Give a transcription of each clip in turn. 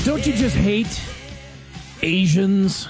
Don't you just hate Asians?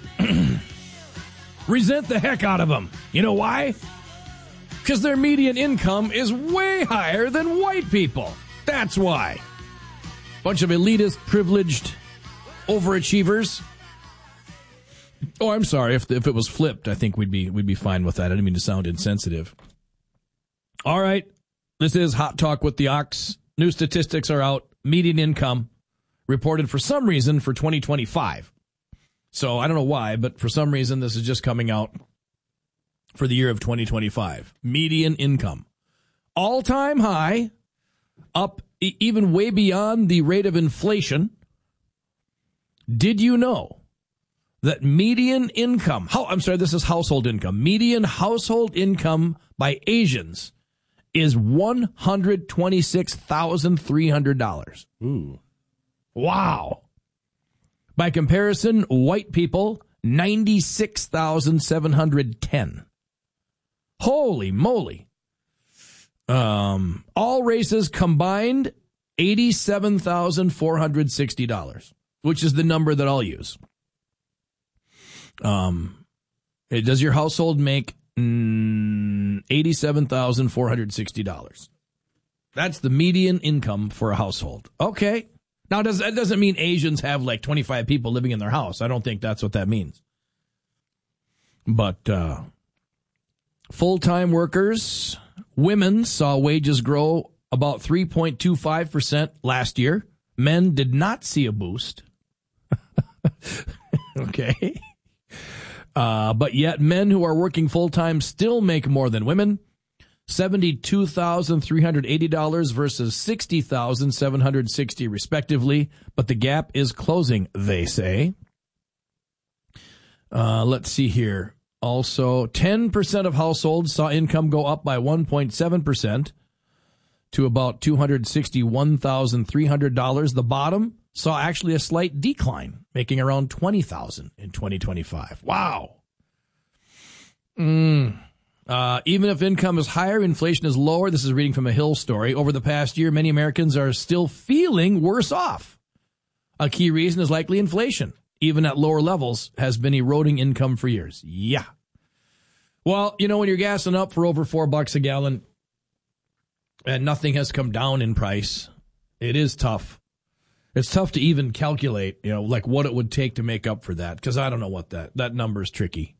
Resent the heck out of them. You know why? Because their median income is way higher than white people. That's why. Bunch of elitist, privileged overachievers. Oh, I'm sorry. If it was flipped, I think we'd be fine with that. I didn't mean to sound insensitive. All right. This is Hot Talk with the Ox. New statistics are out. Median income reported for some reason for 2025. So I don't know why, but for some reason this is just coming out for the year of 2025. Median income. All-time high, up even way beyond the rate of inflation. Did you know that median income, this is household income. Median household income by Asians is $126,300. Ooh. Wow. By comparison, white people, $96,710. Holy moly. All races combined, $87,460, which is the number that I'll use. Does your household make $87,460? That's the median income for a household. Okay. Now, that doesn't mean Asians have like 25 people living in their house. I don't think that's what that means. But full-time workers, women saw wages grow about 3.25% last year. Men did not see a boost. Okay. But yet men who are working full-time still make more than women. $72,380 versus $60,760 respectively. But the gap is closing, they say. Let's see here. Also, 10% of households saw income go up by 1.7% to about $261,300. The bottom saw actually a slight decline, making around $20,000 in 2025. Wow. Even if income is higher, inflation is lower. This is reading from a Hill story. Over the past year, many Americans are still feeling worse off. A key reason is likely inflation, even at lower levels, has been eroding income for years. Yeah. Well, you know, when you're gassing up for over $4 a gallon and nothing has come down in price, it is tough. It's tough to even calculate, like what it would take to make up for that, because I don't know what that number is tricky.